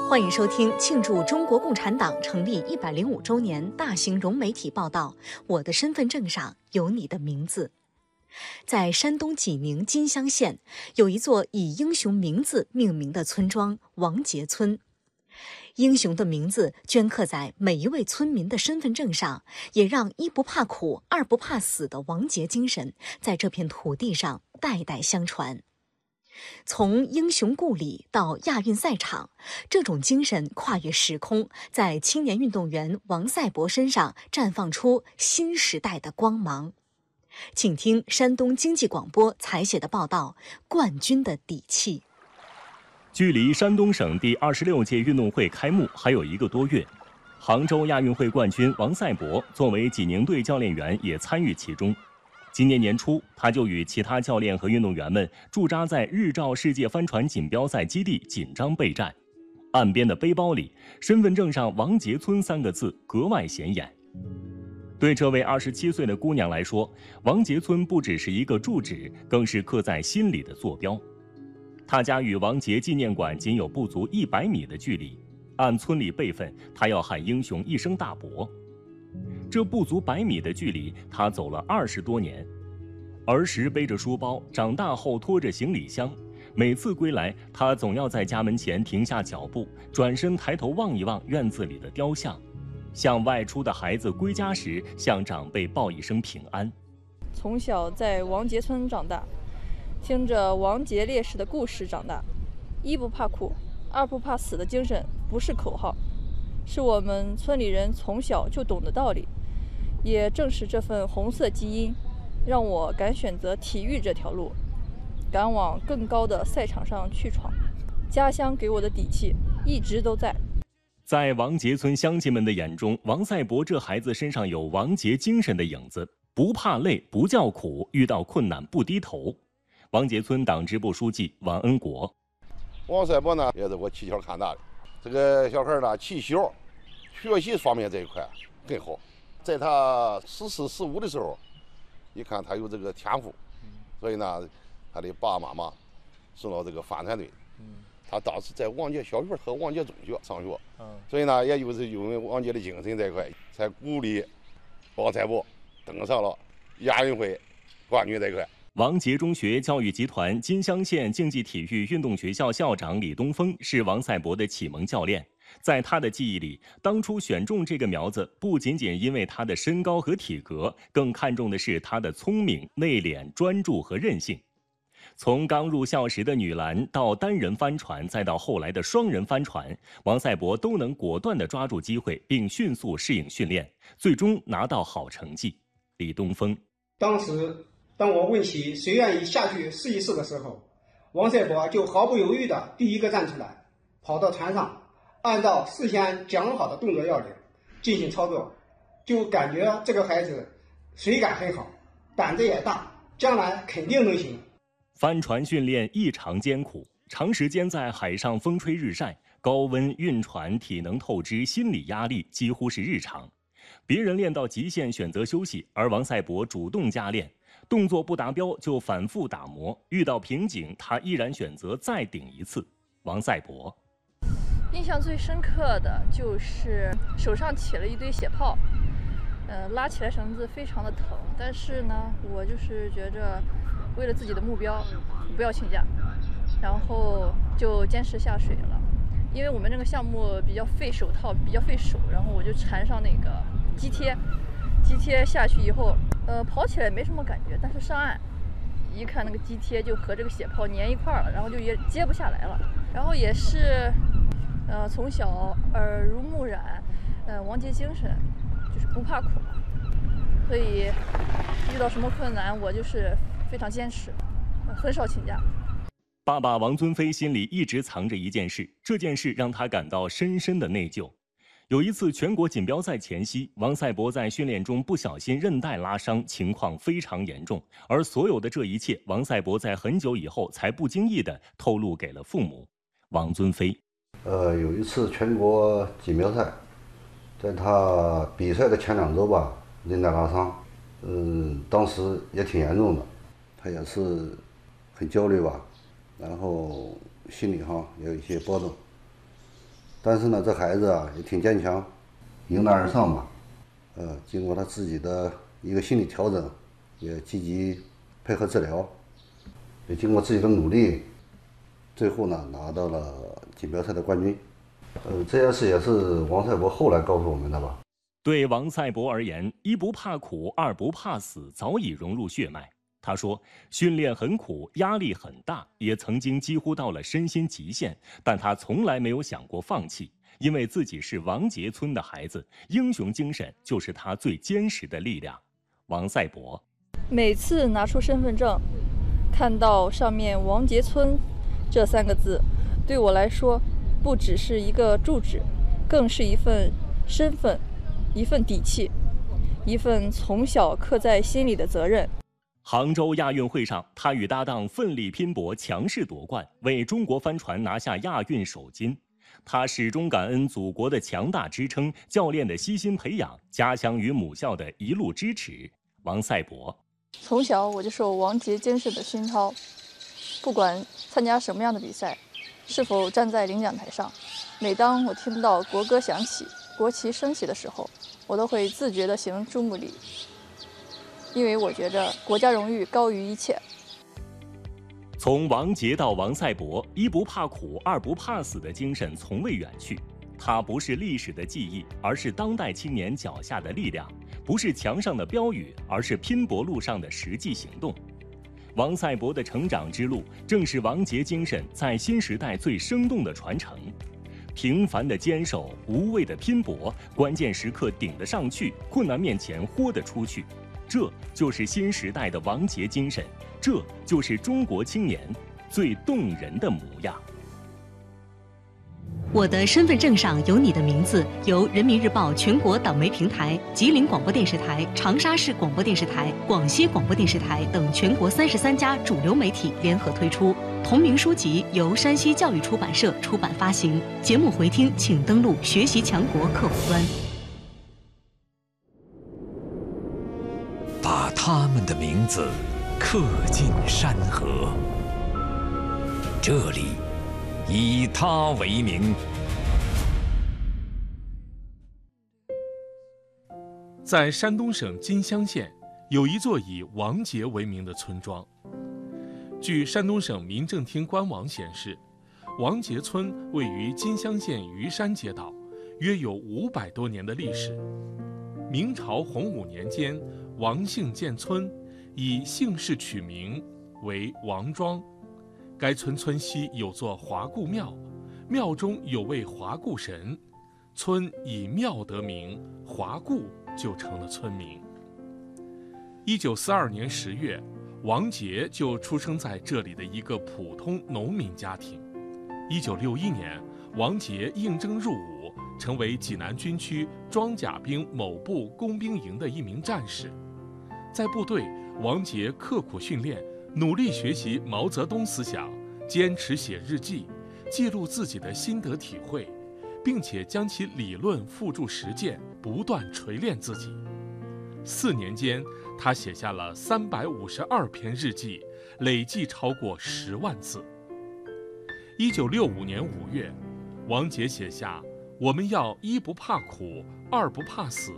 欢迎收听庆祝中国共产党成立105周年大型融媒体报道《我的身份证上有你的名字》。在山东济宁金乡县，有一座以英雄名字命名的村庄——王杰村。英雄的名字镌刻在每一位村民的身份证上，也让一不怕苦、二不怕死的王杰精神在这片土地上代代相传。从英雄故里到亚运赛场，这种精神跨越时空，在青年运动员王赛博身上绽放出新时代的光芒。请听山东经济广播采写的报道《冠军的底气》。 距离山东省第26届运动会开幕还有1个多月，杭州亚运会冠军王赛博作为济宁队教练员也参与其中。今年年初，他就与其他教练和运动员们驻扎在日照世界帆船锦标赛基地紧张备战。岸边的背包里，身份证上王杰村3个字格外显眼。对这位27岁的姑娘来说，王杰村不只是一个住址，更是刻在心里的坐标。他家与王杰纪念馆仅有不足100米的距离，按村里辈分，他要喊英雄一声大伯。这不足100米的距离，他走了20多年。儿时背着书包，长大后拖着行李箱，每次归来，他总要在家门前停下脚步，转身抬头望一望院子里的雕像，像外出的孩子归家时向长辈报一声平安。 从小在王杰村长大，听着王杰烈士的故事长大，一不怕苦，二不怕死的精神不是口号，是我们村里人从小就懂的道理。也正是这份红色基因，让我敢选择体育这条路，敢往更高的赛场上去闯。家乡给我的底气一直都在。 在王杰村乡亲们的眼中，王赛博这孩子身上有王杰精神的影子，不怕累，不叫苦，遇到困难不低头。王杰村党支部书记王恩国： 王赛博呢，也是我起小看大的。这个小孩呢，气小，学习方面这一块更好。在他14、15的时候，一看他有这个天赋，所以呢，他的爸爸妈妈送到这个帆船队。他当时在王杰小学和王杰中学上学，所以呢，也就是因为王杰的精神这一块，才鼓励王赛博登上了亚运会冠军这一块。 王杰中学教育集团金乡县竞技体育运动学校校长李东峰是王赛博的启蒙教练。在他的记忆里，当初选中这个苗子，不仅仅因为他的身高和体格，更看重的是他的聪明、内敛、专注和韧性。从刚入校时的女篮到单人帆船，再到后来的双人帆船，王赛博都能果断地抓住机会，并迅速适应训练，最终拿到好成绩。李东峰： 当时当我问起谁愿意下去试一试的时候，王赛博就毫不犹豫地第一个站出来，跑到船上，按照事先讲好的动作要领进行操作，就感觉这个孩子水感很好，胆子也大，将来肯定能行。 帆船训练异常艰苦，长时间在海上风吹日晒，高温运船，体能透支，心理压力几乎是日常。别人练到极限选择休息，而王赛博主动加练，动作不达标就反复打磨，遇到瓶颈他依然选择再顶一次。王赛博印象最深刻的就是手上起了一堆血泡，拉起来绳子非常的疼，但是呢，我就是觉着为了自己的目标不要请假，然后就坚持下水了。因为我们这个项目比较费手套，比较费手，然后我就缠上那个肌贴下去以后，跑起来没什么感觉，但是上岸一看那个肌贴就和这个血泡粘一块了，然后就也接不下来了。然后也是从小耳濡目染，王杰精神就是不怕苦嘛，所以遇到什么困难我就是非常坚持，很少请假。 爸爸王尊飞心里一直藏着一件事，这件事让他感到深深的内疚。有一次全国锦标赛前夕，王赛博在训练中不小心韧带拉伤，情况非常严重。而所有的这一切，王赛博在很久以后才不经意地透露给了父母。王尊飞： 有一次全国锦标赛，在他比赛的前2周吧，韧带拉伤，当时也挺严重的，他也是很焦虑吧，然后心里也有一些波动。 但是呢，这孩子啊也挺坚强，迎难而上吧。经过他自己的一个心理调整，也积极配合治疗，也经过自己的努力，最后呢拿到了锦标赛的冠军。这件事也是王赛博后来告诉我们的吧。 对王赛博而言，一不怕苦，二不怕死早已融入血脉。他说，训练很苦，压力很大，也曾经几乎到了身心极限，但他从来没有想过放弃，因为自己是王杰村的孩子，英雄精神就是他最坚实的力量。王赛博每次拿出身份证，看到上面王杰村这3个字，对我来说不只是一个住址，更是一份身份，一份底气，一份从小刻在心里的责任。 杭州亚运会上，他与搭档奋力拼搏，强势夺冠，为中国帆船拿下亚运首金。他始终感恩祖国的强大支撑、教练的悉心培养、家乡与母校的一路支持。王赛博从小我就受王杰精神的熏陶，不管参加什么样的比赛，是否站在领奖台上，每当我听到国歌响起、国旗升起的时候，我都会自觉地行注目礼。因为我觉着国家荣誉高于一切。 从王杰到王赛博，一不怕苦，二不怕死的精神从未远去。它不是历史的记忆，而是当代青年脚下的力量；不是墙上的标语，而是拼搏路上的实际行动。王赛博的成长之路，正是王杰精神在新时代最生动的传承。平凡的坚守，无畏的拼搏，关键时刻顶得上去，困难面前豁得出去。这就是新时代的王杰精神，这就是中国青年最动人的模样。 我的身份证上有你的名字，由人民日报全国党媒平台、吉林广播电视台、长沙市广播电视台、广西广播电视台等全国33家主流媒体联合推出。同名书籍由山西教育出版社出版发行。节目回听请登录学习强国客户端。 把他们的名字刻进山河，这里以他为名。 在山东省金乡县，有一座以王杰为名的村庄。据山东省民政厅官网显示，王杰村位于金乡县虞山街道，约有500多年的历史。明朝洪武年间，王姓建村，以姓氏取名为王庄。该村村西有座华固庙，庙中有位华固神，村以庙得名，华固就成了村名。1942年10月，王杰就出生在这里的一个普通农民家庭。1961年，王杰应征入伍，成为济南军区装甲兵某部工兵营的一名战士。在部队，王杰刻苦训练，努力学习毛泽东思想，坚持写日记，记录自己的心得体会，并且将其理论付诸实践，不断锤炼自己。4年间，他写下了352篇日记，累计超过10万字。1965年5月，王杰写下“我们要一不怕苦，二不怕死，